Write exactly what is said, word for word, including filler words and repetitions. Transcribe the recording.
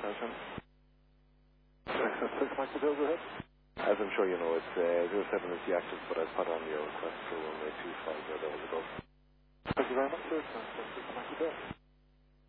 Attention. Access six, Mike Bill, go ahead. As I'm sure you know, it's uh, zero seven is the active, but I've put on your request for runway two five where there was a go. Thank you very much, sir. Access six, Mike Bill.